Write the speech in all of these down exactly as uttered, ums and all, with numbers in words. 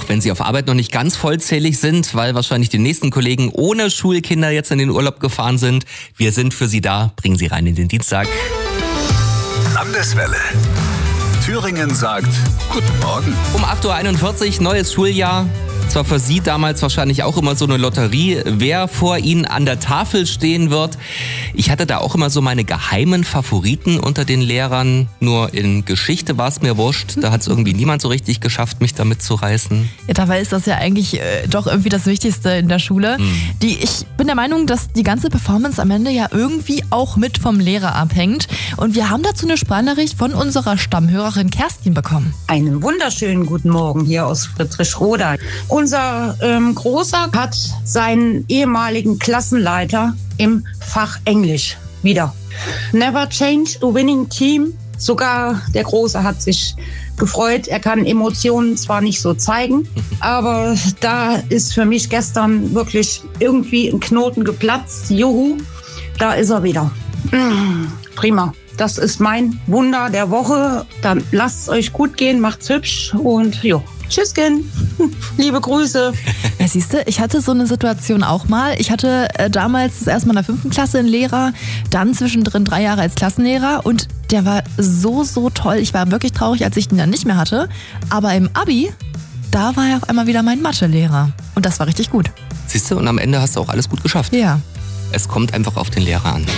wenn Sie auf Arbeit noch nicht ganz vollzählig sind, weil wahrscheinlich die nächsten Kollegen ohne Schulkinder jetzt in den Urlaub gefahren sind. Wir sind für Sie da. Bringen Sie rein in den Dienstag. Landeswelle. Thüringen sagt Guten Morgen. Um acht Uhr einundvierzig, neues Schuljahr. Zwar für Sie damals wahrscheinlich auch immer so eine Lotterie, wer vor Ihnen an der Tafel stehen wird. Ich hatte da auch immer so meine geheimen Favoriten unter den Lehrern. Nur in Geschichte war es mir wurscht. Da hat es irgendwie niemand so richtig geschafft, mich damit zu reißen. Ja, dabei ist das ja eigentlich äh, doch irgendwie das Wichtigste in der Schule. Hm. Die, ich bin der Meinung, dass die ganze Performance am Ende ja irgendwie auch mit vom Lehrer abhängt. Und wir haben dazu eine Sprachnachricht von unserer Stammhörerin Kerstin bekommen. Einen wunderschönen guten Morgen hier aus Friedrichroda. Unser ähm, Großer hat seinen ehemaligen Klassenleiter im Fach Englisch wieder. Never change a winning team. Sogar der Große hat sich gefreut. Er kann Emotionen zwar nicht so zeigen, aber da ist für mich gestern wirklich irgendwie ein Knoten geplatzt. Juhu, da ist er wieder. Mmh, prima. Das ist mein Wunder der Woche. Dann lasst es euch gut gehen, macht's hübsch und jo. Tschüsschen, liebe Grüße. Ja, siehst du, ich hatte so eine Situation auch mal. Ich hatte äh, damals das erste Mal in der fünften Klasse einen Lehrer, dann zwischendrin drei Jahre als Klassenlehrer und der war so, so toll. Ich war wirklich traurig, als ich ihn dann nicht mehr hatte. Aber im Abi, da war er auf einmal wieder mein Mathelehrer und das war richtig gut. Siehst du, und am Ende hast du auch alles gut geschafft. Ja. Es kommt einfach auf den Lehrer an.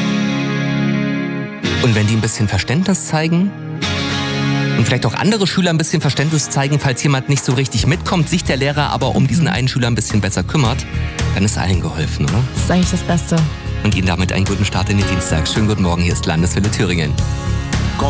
Und wenn die ein bisschen Verständnis zeigen und vielleicht auch andere Schüler ein bisschen Verständnis zeigen, falls jemand nicht so richtig mitkommt, sich der Lehrer aber um diesen einen Schüler ein bisschen besser kümmert, dann ist allen geholfen, oder? Das ist eigentlich das Beste. Und Ihnen damit einen guten Start in den Dienstag. Schönen guten Morgen, hier ist Landeswelle Thüringen.